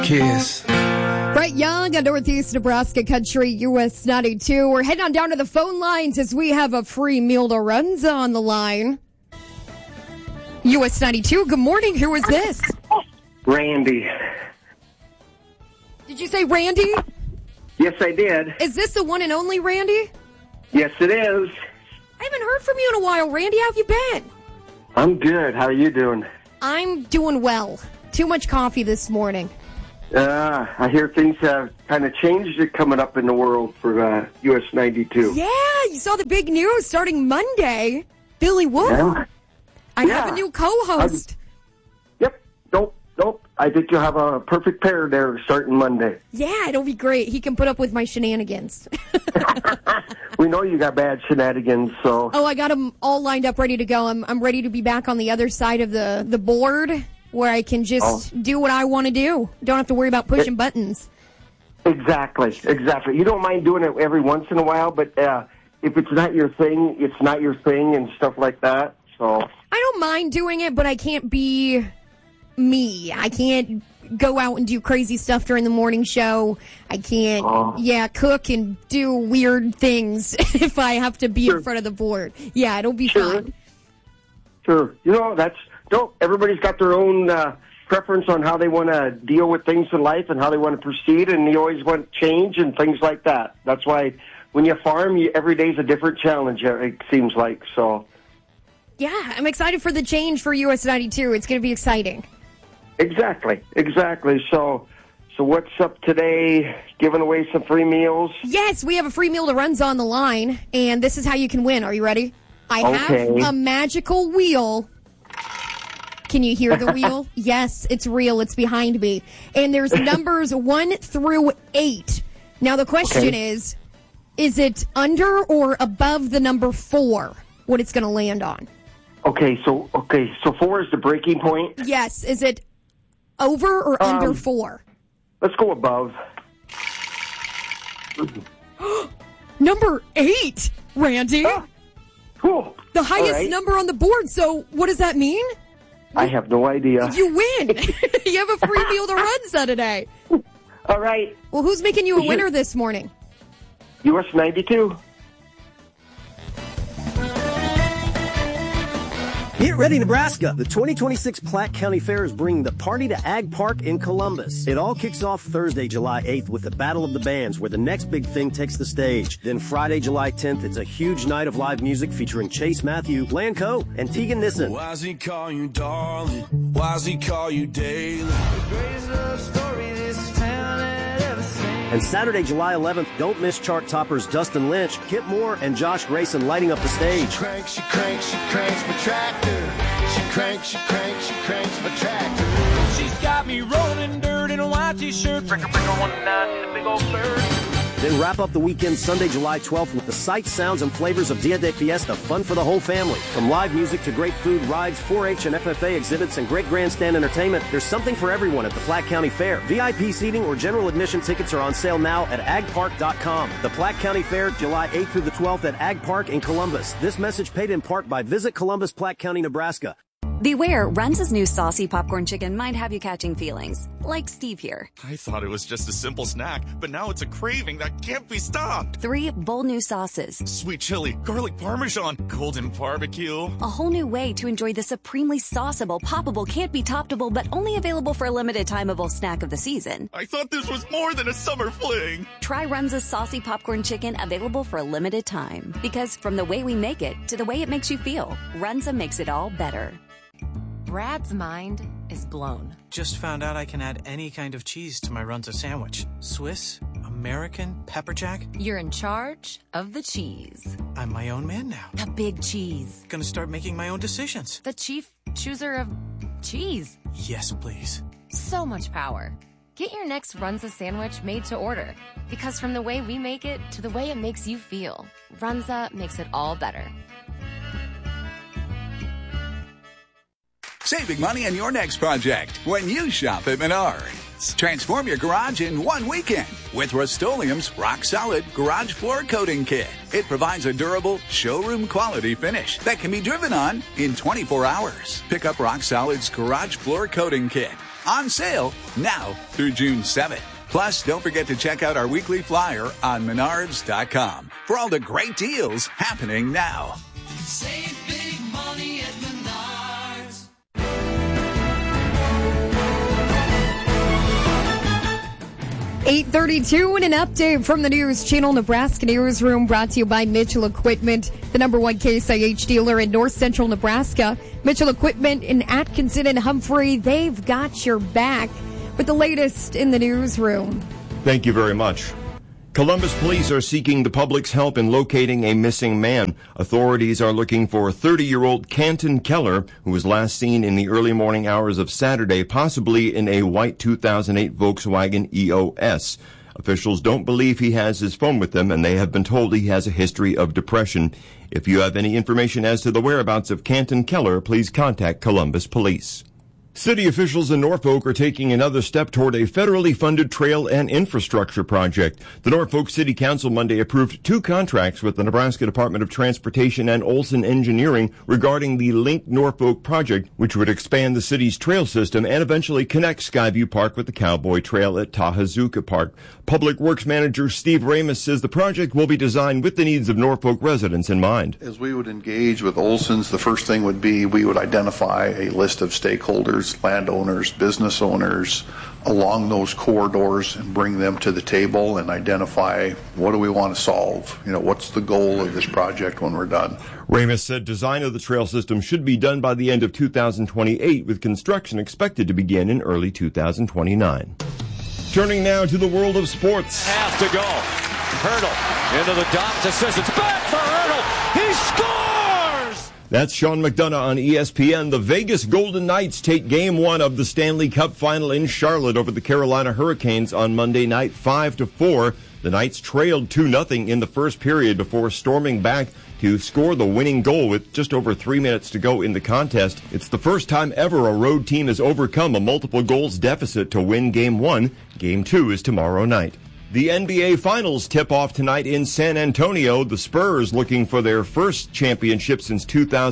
Kiss. Brett Young on Northeast Nebraska Country, US 92. We're heading on down to the phone lines as we have a free meal to Runza on the line. US 92, good morning. Who is this? Randy. Did you say Randy? Yes, I did. Is this the one and only Randy? Yes, it is. I haven't heard from you in a while. Randy, how have you been? I'm good. How are you doing? I'm doing well. Too much coffee this morning. I hear things have kind of changed coming up in the world for US 92. Yeah, you saw the big news starting Monday. Billy Wolf. Yeah. I have a new co-host. Yep. Nope. I think you'll have a perfect pair there starting Monday. Yeah, it'll be great. He can put up with my shenanigans. We know you got bad shenanigans, so... Oh, I got them all lined up, ready to go. I'm ready to be back on the other side of the board where I can just do what I want to do. Don't have to worry about pushing buttons. Exactly. You don't mind doing it every once in a while, but if it's not your thing, it's not your thing and stuff like that, so... I don't mind doing it, but I can't be me. I can't go out and do crazy stuff during the morning show. I can't, cook and do weird things if I have to be in front of the board. Yeah, it'll be fun. Sure. You know, everybody's got their own preference on how they want to deal with things in life and how they want to proceed, and you always want change and things like that. That's why when you farm, every day's a different challenge, it seems like, so... Yeah, I'm excited for the change for US 92. It's going to be exciting. Exactly. So what's up today? Giving away some free meals? Yes, we have a free meal to Runza on the line, and this is how you can win. Are you ready? I have a magical wheel. Can you hear the wheel? Yes, it's real. It's behind me. And there's numbers 1 through 8. Now the question is it under or above the number 4, what it's going to land on? So 4 is the breaking point? Yes. Is it over or under 4? Let's go above. Number 8, Randy. Cool. The highest number on the board. So what does that mean? I have no idea. You win. You have a free meal to Runza today. All right. Well, who's making you a winner this morning? US 92. Get ready, Nebraska! The 2026 Platte County Fair is bringing the party to Ag Park in Columbus. It all kicks off Thursday, July 8th with the Battle of the Bands, where the next big thing takes the stage. Then Friday, July 10th, it's a huge night of live music featuring Chase Matthew, Blanco, and Tegan Nissen. Why does he call you darling? Why does he call you daily? The greatest love story this town had ever seen. And Saturday, July 11th, don't miss chart toppers Dustin Lynch, Kip Moore, and Josh Grayson lighting up the stage. She cranks my tractor. She cranks my tractor. She's got me rolling dirt in a white t-shirt. Breaker 19, the big old bird. Then wrap up the weekend Sunday, July 12th with the sights, sounds, and flavors of Dia de Fiesta, fun for the whole family. From live music to great food, rides, 4-H and FFA exhibits, and great grandstand entertainment, there's something for everyone at the Platte County Fair. VIP seating or general admission tickets are on sale now at agpark.com. The Platte County Fair, July 8th through the 12th at Ag Park in Columbus. This message paid in part by Visit Columbus, Platte County, Nebraska. Beware, Runza's new saucy popcorn chicken might have you catching feelings. Like Steve here. I thought it was just a simple snack, but now it's a craving that can't be stopped. 3 bold new sauces. Sweet chili, garlic parmesan, golden barbecue. A whole new way to enjoy the supremely sauceable, poppable, can't be toppable, but only available for a limited timeable snack of the season. I thought this was more than a summer fling. Try Runza's saucy popcorn chicken, available for a limited time. Because from the way we make it to the way it makes you feel, Runza makes it all better. Brad's mind is blown. Just found out I can add any kind of cheese to my Runza sandwich. Swiss, American, pepper jack. You're in charge of the cheese. I'm my own man now. The big cheese. Gonna start making my own decisions. The chief chooser of cheese. Yes, please. So much power. Get your next Runza sandwich made to order. Because from the way we make it to the way it makes you feel, Runza makes it all better. Save big money on your next project when you shop at Menards. Transform your garage in one weekend with Rust-Oleum's Rock Solid Garage Floor Coating Kit. It provides a durable, showroom quality finish that can be driven on in 24 hours. Pick up Rock Solid's Garage Floor Coating Kit On sale now through June 7th. Plus, don't forget to check out our weekly flyer on Menards.com for all the great deals happening now. Save big money at Menards. 8:32 and an update from the News Channel Nebraska Newsroom, brought to you by Mitchell Equipment, the #1 Case IH dealer in north central Nebraska. Mitchell Equipment in Atkinson and Humphrey, they've got your back with the latest in the newsroom. Thank you very much. Columbus police are seeking the public's help in locating a missing man. Authorities are looking for 30-year-old Canton Keller, who was last seen in the early morning hours of Saturday, possibly in a white 2008 Volkswagen EOS. Officials don't believe he has his phone with him, and they have been told he has a history of depression. If you have any information as to the whereabouts of Canton Keller, please contact Columbus Police. City officials in Norfolk are taking another step toward a federally funded trail and infrastructure project. The Norfolk City Council Monday approved 2 contracts with the Nebraska Department of Transportation and Olson Engineering regarding the Link Norfolk project, which would expand the city's trail system and eventually connect Skyview Park with the Cowboy Trail at Tahazuka Park. Public Works Manager Steve Ramus says the project will be designed with the needs of Norfolk residents in mind. As we would engage with Olson's, the first thing would be we would identify a list of stakeholders, landowners, business owners along those corridors and bring them to the table and identify what do we want to solve? What's the goal of this project when we're done? Ramus said design of the trail system should be done by the end of 2028, with construction expected to begin in early 2029. Turning now to the world of sports. Half to go. Hurdle into the dot to Sissons. Back for Hurdle. He scores! That's Sean McDonough on ESPN. The Vegas Golden Knights take Game 1 of the Stanley Cup Final in Charlotte over the Carolina Hurricanes on Monday night, 5-4. The Knights trailed 2-0 in the first period before storming back to score the winning goal with just over 3 minutes to go in the contest. It's the first time ever a road team has overcome a multiple goals deficit to win Game 1. Game 2 is tomorrow night. The NBA Finals tip off tonight in San Antonio. The Spurs looking for their first championship since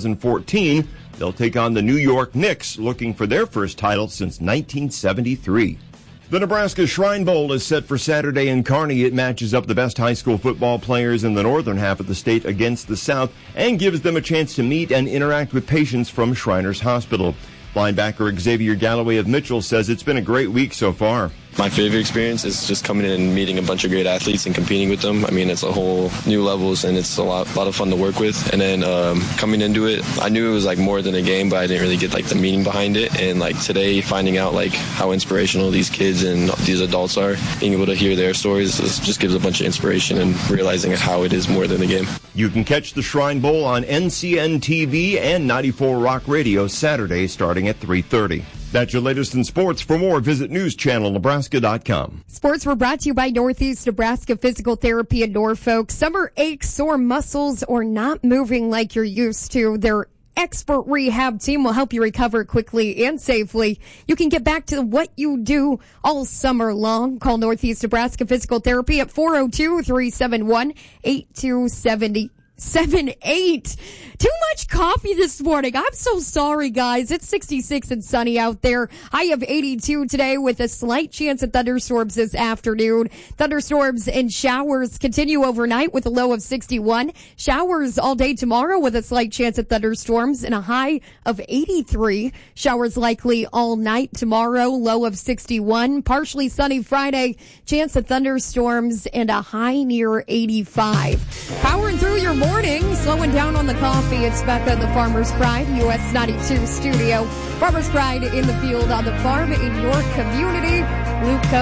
2014. They'll take on the New York Knicks, looking for their first title since 1973. The Nebraska Shrine Bowl is set for Saturday in Kearney. It matches up the best high school football players in the northern half of the state against the south and gives them a chance to meet and interact with patients from Shriners Hospital. Linebacker Xavier Galloway of Mitchell says it's been a great week so far. My favorite experience is just coming in and meeting a bunch of great athletes and competing with them. I mean, it's a whole new levels, and it's a lot of fun to work with. And then coming into it, I knew it was like more than a game, but I didn't really get like the meaning behind it. And like today, finding out like how inspirational these kids and these adults are, being able to hear their stories just gives a bunch of inspiration and realizing how it is more than a game. You can catch the Shrine Bowl on NCN TV and 94 Rock Radio Saturday starting at 3:30. That's your latest in sports. For more, visit newschannelnebraska.com. Sports were brought to you by Northeast Nebraska Physical Therapy in Norfolk. Summer aches, sore muscles, or not moving like you're used to, their expert rehab team will help you recover quickly and safely. You can get back to what you do all summer long. Call Northeast Nebraska Physical Therapy at 402-371-8278. 7-8. Too much coffee this morning. I'm so sorry, guys. It's 66 and sunny out there. High of 82 today with a slight chance of thunderstorms this afternoon. Thunderstorms and showers continue overnight with a low of 61. Showers all day tomorrow with a slight chance of thunderstorms and a high of 83. Showers likely all night tomorrow, low of 61. Partially sunny Friday, chance of thunderstorms and a high near 85. Powering through your morning, slowing down on the coffee. It's Becca, the Farmer's Pride, US 92 studio. Farmer's Pride in the field on the farm in your community. Luke